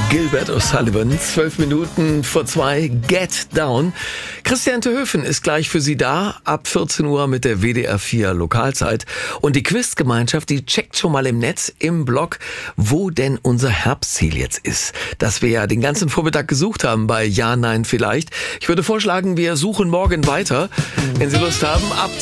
Gilbert O'Sullivan, 12 Minuten vor 2, Get Down. Christian Terhöfen ist gleich für Sie da, ab 14 Uhr mit der WDR 4 Lokalzeit. Und die Quizgemeinschaft, die checkt schon mal im Netz, im Blog, wo denn unser Herbstziel jetzt ist. Das wir ja den ganzen Vormittag gesucht haben bei Ja, Nein, Vielleicht. Ich würde vorschlagen, wir suchen morgen weiter. Wenn Sie Lust haben, ab